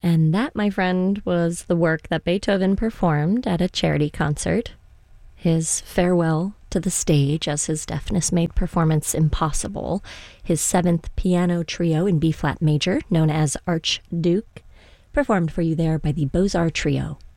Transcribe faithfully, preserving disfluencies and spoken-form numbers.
And that, my friend, was the work that Beethoven performed at a charity concert. His farewell to the stage, as his deafness made performance impossible. His seventh piano trio in B-flat major, known as Archduke, performed for you there by the Beaux-Arts Trio.